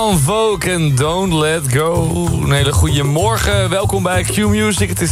En Vogue en Don't Let Go. Een hele goede morgen. Welkom bij Q-Music. Het is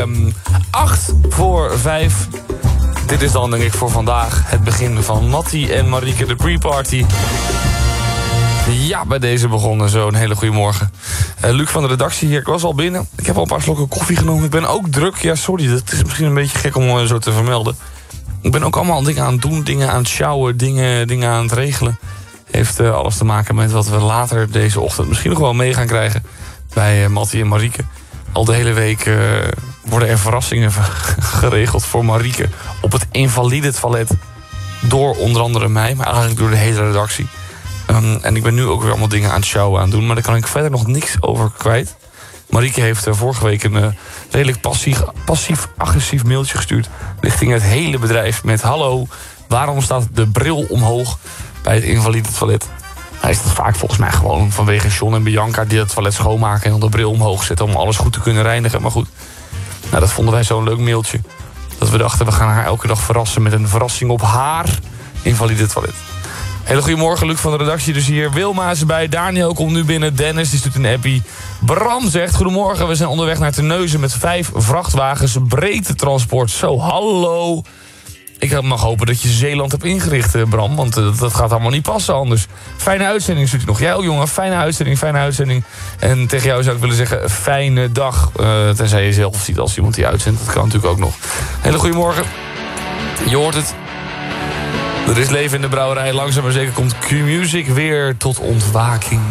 4:08. Dit is dan denk ik voor vandaag het begin van Mattie en Marieke de pre-party. Ja, bij deze begonnen. Zo, een hele goede morgen. Luc van de redactie hier. Ik was al binnen. Ik heb al een paar slokken koffie genomen. Ik ben ook druk. Ja, sorry. Dat is misschien een beetje gek om zo te vermelden. Ik ben ook allemaal dingen aan het doen. Dingen aan het sjouwen. Dingen aan het regelen. Heeft alles te maken met wat we later deze ochtend misschien nog wel mee gaan krijgen bij Mattie en Marieke. Al de hele week worden er verrassingen geregeld voor Marieke op het invalide toilet. Door onder andere mij, maar eigenlijk door de hele redactie. En ik ben nu ook weer allemaal dingen aan het sjouwen aan het doen, maar daar kan ik verder nog niks over kwijt. Marieke heeft vorige week een redelijk passief-agressief mailtje gestuurd richting het hele bedrijf met: hallo, waarom staat de bril omhoog bij het invalide toilet? Hij is dat vaak volgens mij gewoon vanwege John en Bianca die het toilet schoonmaken en dan de bril omhoog zetten om alles goed te kunnen reinigen. Maar goed, nou, dat vonden wij zo'n leuk mailtje dat we dachten, we gaan haar elke dag verrassen met een verrassing op haar invalide toilet. Hele goedemorgen, Luc van de redactie dus hier. Wilma is erbij, Daniel komt nu binnen, Dennis die stuurt een appie. Bram zegt: goedemorgen, we zijn onderweg naar Terneuzen met 5 vrachtwagens breedtetransport. Zo, hallo. Ik mag hopen dat je Zeeland hebt ingericht, Bram, want dat gaat allemaal niet passen anders. Fijne uitzending, stuurt hij nog. Jij ook, jongen, fijne uitzending. En tegen jou zou ik willen zeggen, fijne dag. Tenzij je zelf ziet als iemand die uitzendt, dat kan natuurlijk ook nog. Hele goedemorgen. Je hoort het. Er is leven in de brouwerij. Langzaam maar zeker komt Q-Music weer tot ontwaking.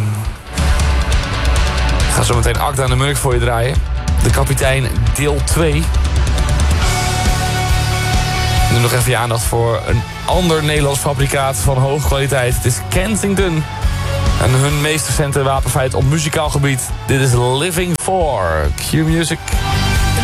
Ik ga zo meteen Akda en de Murk voor je draaien. De kapitein deel 2. Nu nog even je aandacht voor een ander Nederlands fabrikaat van hoge kwaliteit. Het is Kensington. En hun meest recente wapenfeit op muzikaal gebied. Dit is Living For Q-Music.